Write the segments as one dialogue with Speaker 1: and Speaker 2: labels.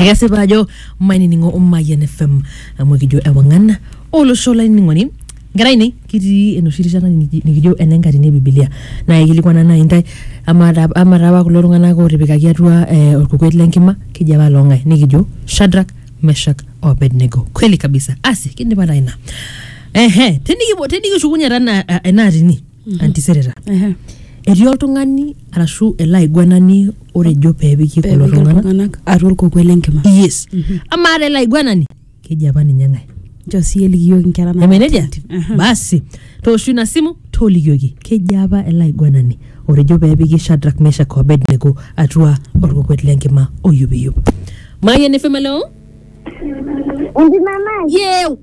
Speaker 1: Egase bajo mani ningo Mayan FM amugijo ewangana olo shola ningoni ngaraini kiti enoshirisha nigijo enenga tine Biblia na igilikwana na indai amaraba kulorungana ko ribikaki atua orkokwet lenkima kijaba longai nigijo Shadrach Meshach Abednego kweli kabisa asi kindipata ina tendiki shukunya rana enatini antiserera etii oltung'ani arashu elaiguanani orejo peebiki kulo tung'anak
Speaker 2: atua orkokwet lenkima
Speaker 1: yes ama are elaiguanani keji apa ninye ng'ae
Speaker 2: Josie likiyoki nkera na
Speaker 1: emeneja basi tooshu ina simu tolikioki keji apa elaiguanani orejo peebiki Shadrach Meshach Abednego atua orkokwet lenkima oyubiyub Mayan FM hello
Speaker 3: Mama.
Speaker 1: Yeu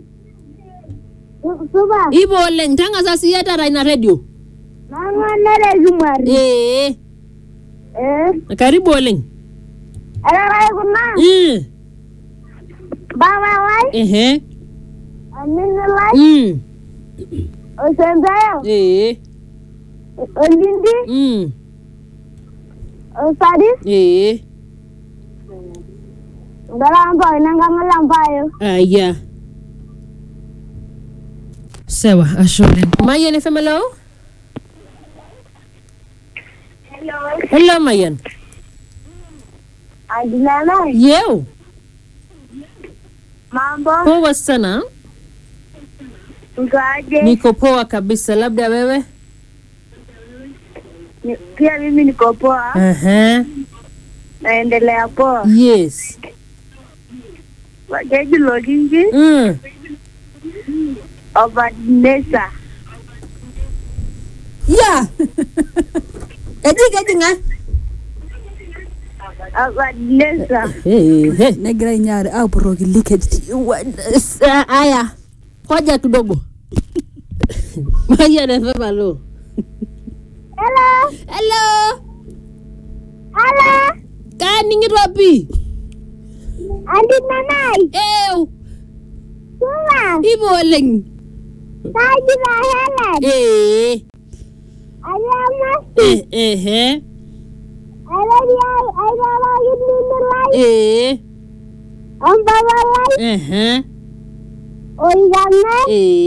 Speaker 3: Suba.
Speaker 1: Ibo oleng tangasa siyata ina radio
Speaker 3: Mama nere Jumari.
Speaker 1: Karibu oleng
Speaker 3: Ara kuna. Baba wai. Amina lai. Osendayo. Olindi. Osadi. Galamba inangangala mbayo.
Speaker 1: Aya Sewa ashole Mayan FM hello Hello Mayan
Speaker 3: Adilana.
Speaker 1: Yeu
Speaker 3: Mambo.
Speaker 1: Poa sana
Speaker 3: Ngaje.
Speaker 1: Niko poa kabisa labda wewe
Speaker 3: Pia mimi niko poa. Naendelea poa.
Speaker 1: Yes
Speaker 3: Wajeji logingi. Obadnesa.
Speaker 1: Yeah Eji nga
Speaker 3: Obadnesa.
Speaker 2: negira nyari au poroki leakage
Speaker 1: aya koja kidogo Mayan FM hello
Speaker 3: Hello.
Speaker 1: Kani ngitopi
Speaker 3: Andi nanai.
Speaker 1: Ew
Speaker 3: Suba.
Speaker 1: Ibo oleng
Speaker 3: Kaji na Helen. Ayamasi. Ayala yini lai. Ambala lai. Oyana.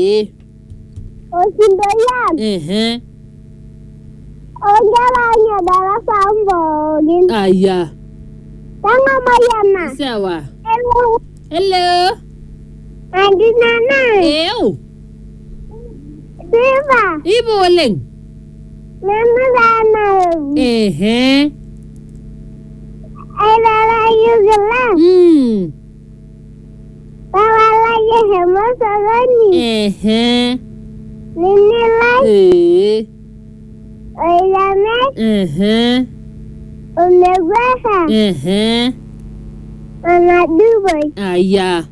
Speaker 3: Osindoyan. Ongelanya darasa ambogin.
Speaker 1: Aya
Speaker 3: Tanga Mayana.
Speaker 1: Sawa
Speaker 3: Hello.
Speaker 1: Hello
Speaker 3: Andi nanai.
Speaker 1: Ew
Speaker 3: Suba.
Speaker 1: Ibo oleng
Speaker 3: Nana dana. Ayala yugala. Tawala yehema sagani. Nini lai. Oyana. Onegwaha. Ana Dubai.
Speaker 1: Aya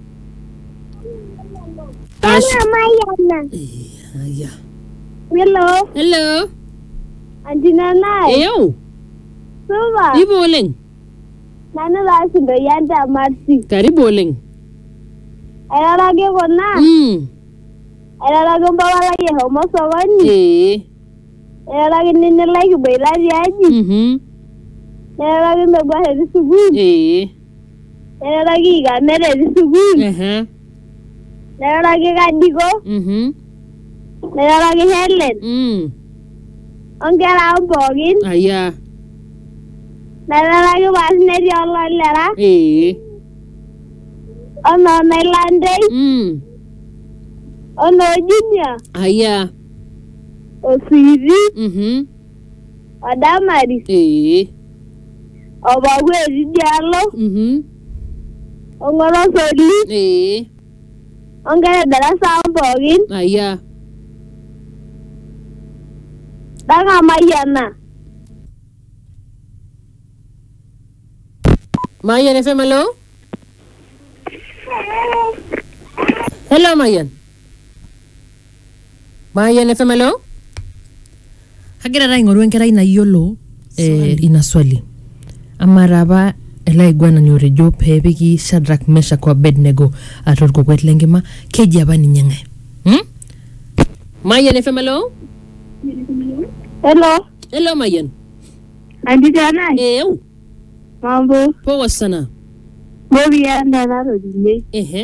Speaker 3: Tanga Mayana.
Speaker 1: Aya
Speaker 3: Hello. Andi nanai.
Speaker 1: Ew
Speaker 3: Suba.
Speaker 1: Ibo oleng
Speaker 3: Nana la Sindoyanta Marsi.
Speaker 1: Karibu oleng
Speaker 3: Ayala ge kona. Ayala ge mbawala yehema sagani. Ayala ge nini lai kubailari aji. Ayala ge megwahe di sugul. Ayala ge igamere di sugul. Ayala ge kadiko. Ayala ge Helen. Ongera ambogin.
Speaker 1: Aya
Speaker 3: Ayala ge wasneri ololera. Ono Nailandei. Ono Junior.
Speaker 1: Aya
Speaker 3: Osiri. Odamari. Obaweri dialo. Ongoro soli. Ongera darasa ambogin.
Speaker 1: Aya
Speaker 3: Tanga Mayana.
Speaker 1: Mayan FM hello Hello Mayan FM hello Hagira raingoru enkerai nayiolo ina swali amaraba elaiguanani orejo peebiki Shadrach Meshach Abednego atua orkokwet lenkima keji apa ninye ng'ae Mayan FM hello
Speaker 3: Hello
Speaker 1: Mayan
Speaker 3: Andi nanai.
Speaker 1: Ew
Speaker 3: Mambo.
Speaker 1: Poa sana
Speaker 3: Movianda na rodine.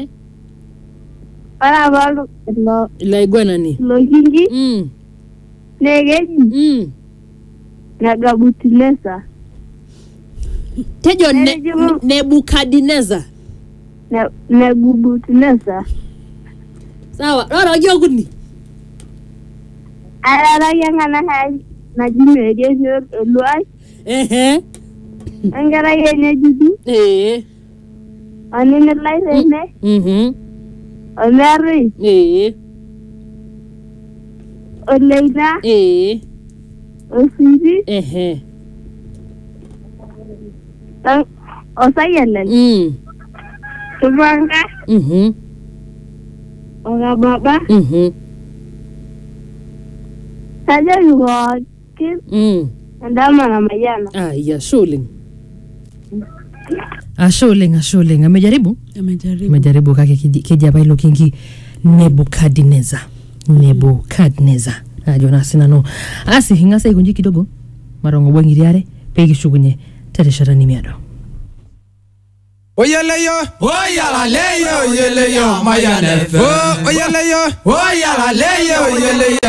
Speaker 3: Para balu lo
Speaker 1: Ilaigwana ni.
Speaker 3: lo kingi. Negeji. Nagabutineza.
Speaker 1: Tejo Nebukadneza.
Speaker 3: Nebubutineza.
Speaker 1: Sawa, rora joguni.
Speaker 3: Ara yangana hai na jimeje luai. Angara yenye jidi. Anine lai rene. Omeri. Oleina. Osiri. Osayelen. Tubanga. Oga baba. Saja yuwa kin. Ndama na mayana.
Speaker 1: Ya shuling. Ashuling. Amejaribu? Amejaribu kake kija bailo kingi Nebukadneza. Ajona sina no. Asi hingasa ikunji kidogo. Marongo bwengiriare pegi shugunye tere sharani miado.
Speaker 4: Oyeleyo, oyalaleyo, oyeleyo, mayane fe. Oyeleyo, oyalaleyo, oyeleyo.